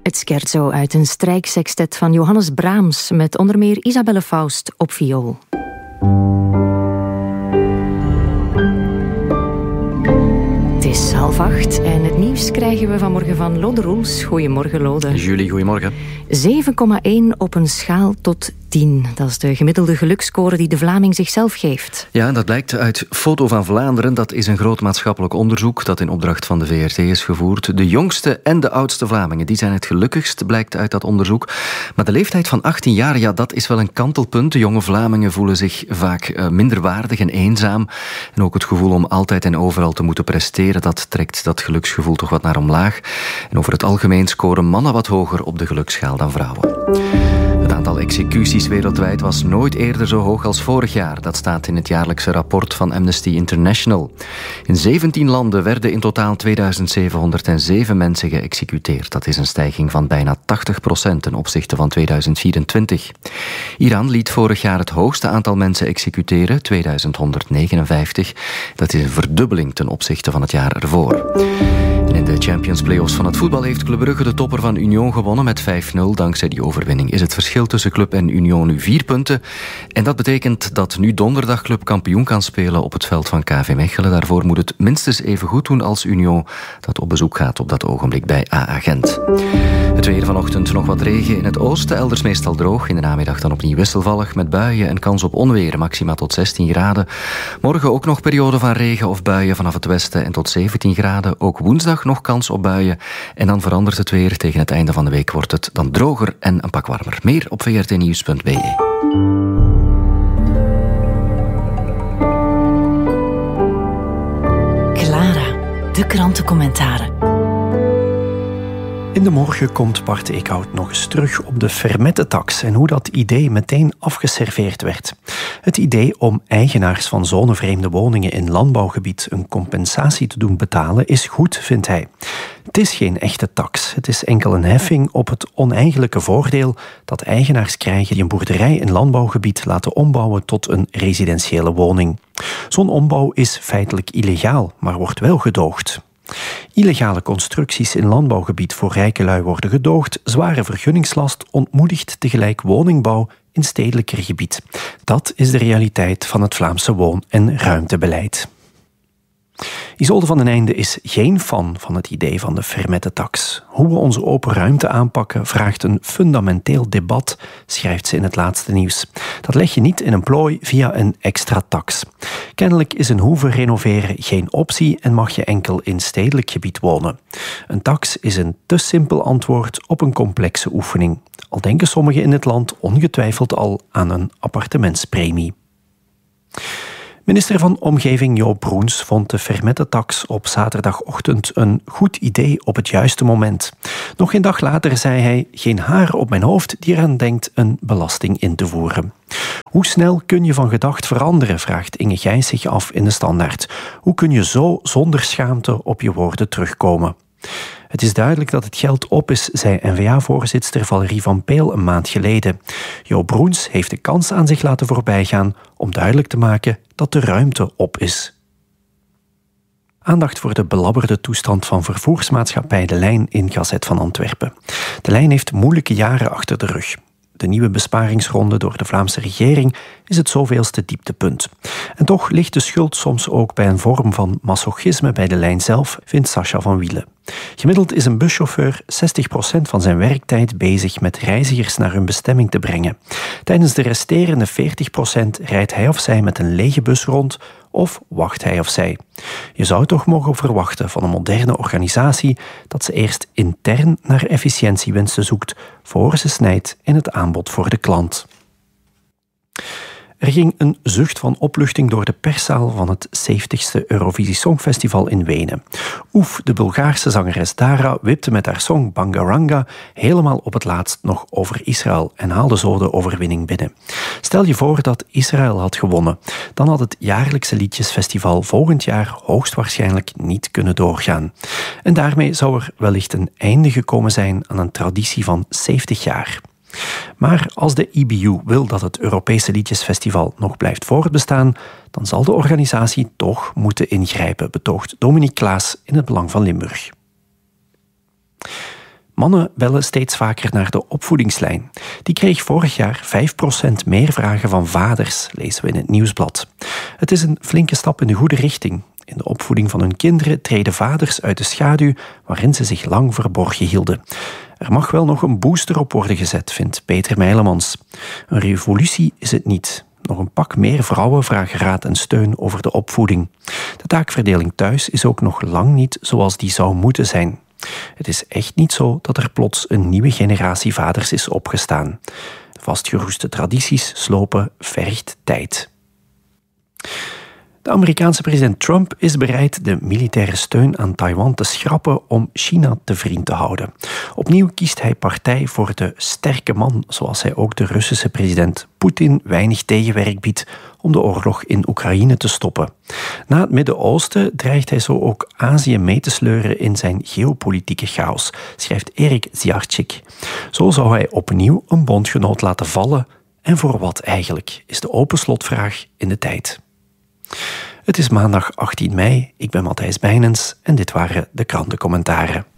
Het scherzo uit een strijksextet van Johannes Brahms met onder meer Isabelle Faust op viool. Het is 7:30 en het nieuws krijgen we vanmorgen van Lode Roels. Goedemorgen, Lode. Julie, goedemorgen. 7,1 op een schaal tot 10. Dat is de gemiddelde geluksscore die de Vlaming zichzelf geeft. Ja, dat blijkt uit Foto van Vlaanderen. Dat is een groot maatschappelijk onderzoek dat in opdracht van de VRT is gevoerd. De jongste en de oudste Vlamingen, die zijn het gelukkigst, blijkt uit dat onderzoek. Maar de leeftijd van 18 jaar, ja, dat is wel een kantelpunt. De jonge Vlamingen voelen zich vaak minderwaardig en eenzaam. En ook het gevoel om altijd en overal te moeten presteren, dat trekt dat geluksgevoel toch wat naar omlaag. En over het algemeen scoren mannen wat hoger op de geluksschaal dan vrouwen. Het aantal executies wereldwijd was nooit eerder zo hoog als vorig jaar. Dat staat in het jaarlijkse rapport van Amnesty International. In 17 landen werden in totaal 2707 mensen geëxecuteerd. Dat is een stijging van bijna 80% ten opzichte van 2024. Iran liet vorig jaar het hoogste aantal mensen executeren, 2159. Dat is een verdubbeling ten opzichte van het jaar ervoor. En in de Champions Playoffs van het voetbal heeft Club Brugge de topper van Union gewonnen met 5-0. Dankzij die overwinning is het verschil tussen Club en Union nu 4 punten. En dat betekent dat nu donderdag Club kampioen kan spelen op het veld van KV Mechelen. Daarvoor moet het minstens even goed doen als Union, dat op bezoek gaat op dat ogenblik bij AA Gent. Het weer vanochtend nog wat regen in het oosten, elders meestal droog. In de namiddag dan opnieuw wisselvallig met buien en kans op onweer, maxima tot 16 graden. Morgen ook nog periode van regen of buien vanaf het westen en tot 17 graden. Ook woensdag nog kans op buien. En dan verandert het weer. Tegen het einde van de week wordt het dan droger en een pak warmer. Meer op vrtnieuws.be. Clara, de krantencommentaren. In de morgen komt Bart Eekhout nog eens terug op de Fermette-tax en hoe dat idee meteen afgeserveerd werd. Het idee om eigenaars van zonevreemde woningen in landbouwgebied een compensatie te doen betalen is goed, vindt hij. Het is geen echte tax. Het is enkel een heffing op het oneigenlijke voordeel dat eigenaars krijgen die een boerderij in landbouwgebied laten ombouwen tot een residentiële woning. Zo'n ombouw is feitelijk illegaal, maar wordt wel gedoogd. Illegale constructies in landbouwgebied voor rijke lui worden gedoogd, zware vergunningslast ontmoedigt tegelijk woningbouw in stedelijker gebied. Dat is de realiteit van het Vlaamse woon- en ruimtebeleid. Isolde van den Einde is geen fan van het idee van de Fermette-tax. Hoe we onze open ruimte aanpakken vraagt een fundamenteel debat, schrijft ze in het laatste nieuws. Dat leg je niet in een plooi via een extra tax. Kennelijk is een hoeve renoveren geen optie en mag je enkel in stedelijk gebied wonen. Een tax is een te simpel antwoord op een complexe oefening. Al denken sommigen in het land ongetwijfeld al aan een appartementspremie. Minister van Omgeving Joop Broens vond de Fermette-tax op zaterdagochtend een goed idee op het juiste moment. Nog geen dag later zei hij: geen haar op mijn hoofd die eraan denkt een belasting in te voeren. Hoe snel kun je van gedacht veranderen, vraagt Inge Gijs zich af in de Standaard. Hoe kun je zo zonder schaamte op je woorden terugkomen? Het is duidelijk dat het geld op is, zei N-VA-voorzitster Valerie van Peel een maand geleden. Joop Broens heeft de kans aan zich laten voorbijgaan om duidelijk te maken dat de ruimte op is. Aandacht voor de belabberde toestand van vervoersmaatschappij De Lijn in Gazet van Antwerpen. De Lijn heeft moeilijke jaren achter de rug. De nieuwe besparingsronde door de Vlaamse regering is het zoveelste dieptepunt. En toch ligt de schuld soms ook bij een vorm van masochisme bij De Lijn zelf, vindt Sascha van Wielen. Gemiddeld is een buschauffeur 60% van zijn werktijd bezig met reizigers naar hun bestemming te brengen. Tijdens de resterende 40% rijdt hij of zij met een lege bus rond of wacht hij of zij. Je zou toch mogen verwachten van een moderne organisatie dat ze eerst intern naar efficiëntiewinsten zoekt, voor ze snijdt in het aanbod voor de klant. Er ging een zucht van opluchting door de perszaal van het 70ste Eurovisie Songfestival in Wenen. Oef, de Bulgaarse zangeres Dara wipte met haar song Bangaranga helemaal op het laatst nog over Israël en haalde zo de overwinning binnen. Stel je voor dat Israël had gewonnen. Dan had het jaarlijkse liedjesfestival volgend jaar hoogstwaarschijnlijk niet kunnen doorgaan. En daarmee zou er wellicht een einde gekomen zijn aan een traditie van 70 jaar. Maar als de IBU wil dat het Europese Liedjesfestival nog blijft voortbestaan, dan zal de organisatie toch moeten ingrijpen, betoogt Dominique Klaas in het Belang van Limburg. Mannen bellen steeds vaker naar de opvoedingslijn. Die kreeg vorig jaar 5% meer vragen van vaders, lezen we in het Nieuwsblad. Het is een flinke stap in de goede richting. In de opvoeding van hun kinderen treden vaders uit de schaduw waarin ze zich lang verborgen hielden. Er mag wel nog een booster op worden gezet, vindt Peter Meilemans. Een revolutie is het niet. Nog een pak meer vrouwen vragen raad en steun over de opvoeding. De taakverdeling thuis is ook nog lang niet zoals die zou moeten zijn. Het is echt niet zo dat er plots een nieuwe generatie vaders is opgestaan. De vastgeroeste tradities slopen vergt tijd. De Amerikaanse president Trump is bereid de militaire steun aan Taiwan te schrappen om China te vriend te houden. Opnieuw kiest hij partij voor de sterke man, zoals hij ook de Russische president Poetin weinig tegenwerk biedt om de oorlog in Oekraïne te stoppen. Na het Midden-Oosten dreigt hij zo ook Azië mee te sleuren in zijn geopolitieke chaos, schrijft Erik Ziarczyk. Zo zou hij opnieuw een bondgenoot laten vallen. En voor wat eigenlijk, is de open slotvraag in de tijd. Het is maandag 18 mei, ik ben Matthijs Bijnens en dit waren de krantencommentaren.